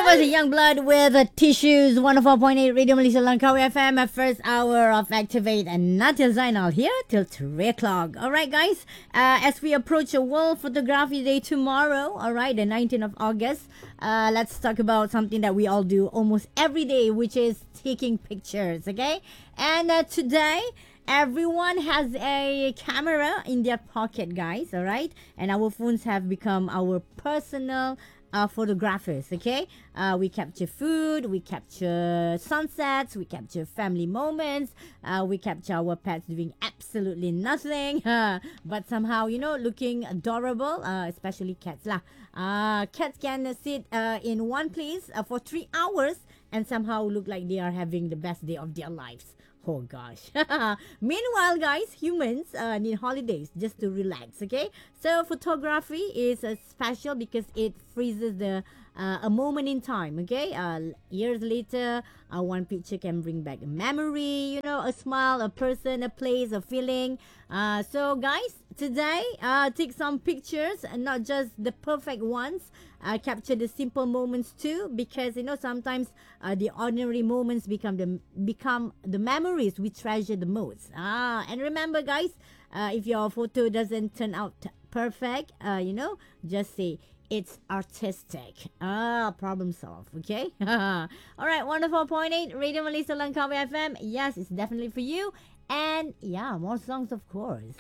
was Young Blood with Tissues, 104.8 Radio Malaysia Langkawi FM, at first hour of Activate, and Nadia Zainal here till 3 o'clock. Alright guys, as we approach a World Photography Day tomorrow, alright, the 19th of August, let's talk about something that we all do almost every day, which is taking pictures, okay? And today, everyone has a camera in their pocket, guys, alright? And our phones have become our personal photographers, okay? We capture food, we capture sunsets, we capture family moments, we capture our pets doing absolutely nothing, but somehow, looking adorable, especially cats lah. Cats can sit in one place for 3 hours and somehow look like they are having the best day of their lives. Oh gosh. Meanwhile, guys, humans need holidays just to relax, okay? So photography is special because it freezes a moment in time, okay? Years later, one picture can bring back a memory, a smile, a person, a place, a feeling. So guys, today, take some pictures, and not just the perfect ones. Capture the simple moments too, because sometimes the ordinary moments become the memories we treasure the most. And remember, guys, if your photo doesn't turn out perfect, just say it's artistic. Problem solved. Okay. All right. 104.8 Radio Malaysia Langkawi FM. Yes, it's definitely for you. And yeah, more songs, of course.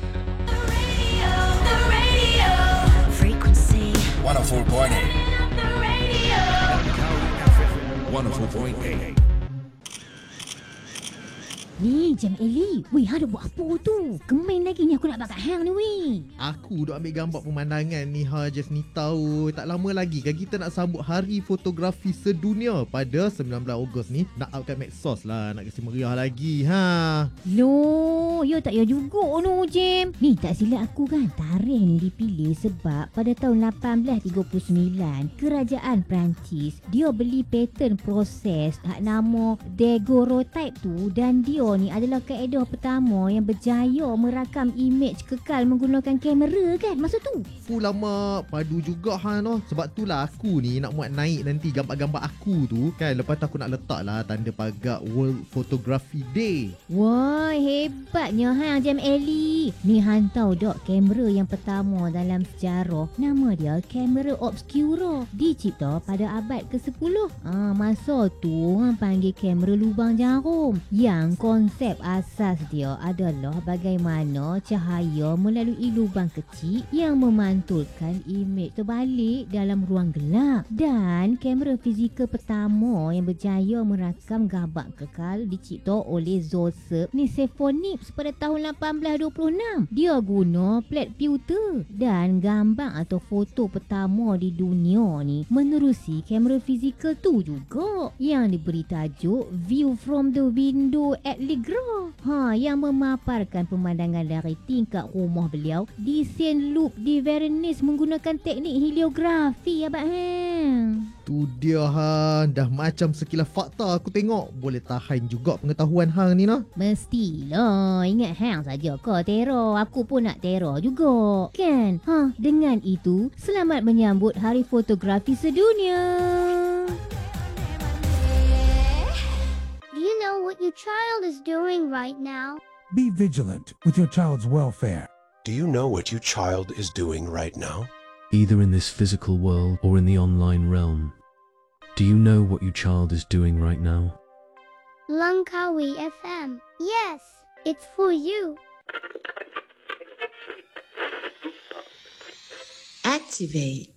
The radio. Frequency 104.8. the radio. 104.8. Ni Jam Ellie. Weh, hang dah buat apa tu? Kemen lagi ni aku nak bakat hang ni weh. Aku duk ambil gambar pemandangan ni just ni tahu. Tak lama lagi kan kita nak sambut Hari Fotografi Sedunia pada 19 Ogos ni. Nak up kat medsos lah, nak kasi meriah lagi Loh, ya tak ya juga no Jam. Ni tak silap aku kan, tarikh ni dipilih sebab pada tahun 1839 Kerajaan Perancis dia beli paten proses hak nama daguerreotype tu, dan dia ni adalah kaedah pertama yang berjaya merakam imej kekal menggunakan kamera kan masa tu. Lama padu juga sebab tu lah aku ni nak muat naik nanti gambar-gambar aku tu kan. Lepas tu aku nak letak lah tanda pagak World Photography Day. Wah, hebatnya hang Jam Ellie. Ni hang tahu dok, kamera yang pertama dalam sejarah nama dia kamera obscura, dicipta pada abad ke-10. Masa tu hang panggil kamera lubang jarum, yang konsep asas dia adalah bagaimana cahaya melalui lubang kecil yang memantulkan imej terbalik dalam ruang gelap. Dan kamera fizikal pertama yang berjaya merakam gambar kekal dicipta oleh Joseph Nicephornips pada tahun 1826. Dia guna plat pewter, dan gambar atau foto pertama di dunia ni menerusi kamera fizikal tu juga, yang diberi tajuk View from the Window at Le Grand, yang memaparkan pemandangan dari tingkap rumah beliau di Saint-Loup di Venice menggunakan teknik heliografi abang hang. Tu dia dah macam sekilas fakta aku tengok. Boleh tahan juga pengetahuan hang ni Mestilah, ingat hang saja ke terror, aku pun nak terror juga kan. Dengan itu, selamat menyambut Hari Fotografi Sedunia. Do you know what your child is doing right now? Be vigilant with your child's welfare. Do you know what your child is doing right now? Either in this physical world or in the online realm. Do you know what your child is doing right now? Langkawi FM. Yes, it's for you. Activate.